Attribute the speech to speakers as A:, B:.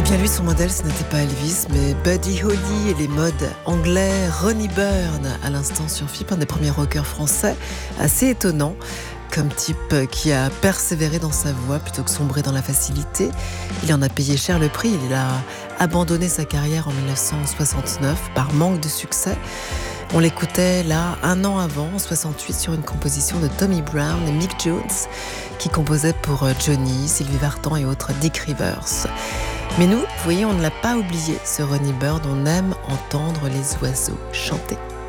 A: bien lui, son modèle, ce n'était pas Elvis, mais Buddy Holly et les modes anglais. Ronnie Byrne, à l'instant sur FIP, un des premiers rockers français, assez étonnant, comme type qui a persévéré dans sa voie plutôt que sombrer dans la facilité. Il en a payé cher le prix, il a abandonné sa carrière en 1969 par manque de succès. On l'écoutait là, un an avant, en 68, sur une composition de Tommy Brown et Mick Jones, qui composaient pour Johnny, Sylvie Vartan et autres Dick Rivers. Mais nous, vous voyez, on ne l'a pas oublié, ce Ronnie Byrne, on aime entendre les oiseaux chanter.